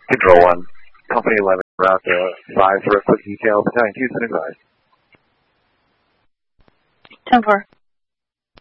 Control 1, Company 11, route 5 for a quick detail. Battalion 2, send advice. 10-4.